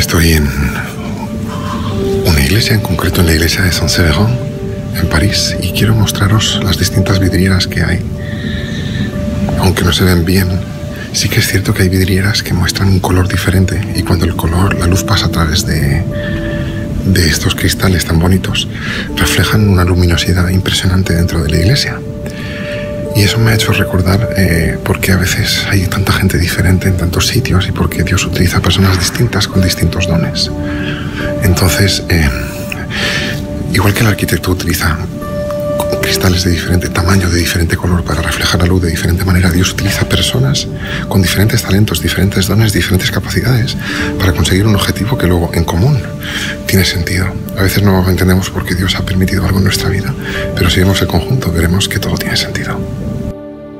Estoy en una iglesia, en concreto en la iglesia de Saint-Séverin, en París, y quiero mostraros las distintas vidrieras que hay. Aunque no se ven bien, sí que es cierto que hay vidrieras que muestran un color diferente, y cuando la luz pasa a través de estos cristales tan bonitos, reflejan una luminosidad impresionante dentro de la iglesia. Y eso me ha hecho recordar por qué a veces hay tanta gente diferente en tantos sitios y por qué Dios utiliza personas distintas con distintos dones. Entonces, igual que el arquitecto utiliza cristales de diferente tamaño, de diferente color para reflejar la luz de diferente manera, Dios utiliza personas con diferentes talentos, diferentes dones, diferentes capacidades para conseguir un objetivo que luego en común tiene sentido. A veces no entendemos por qué Dios ha permitido algo en nuestra vida, pero si vemos el conjunto veremos que todo tiene sentido.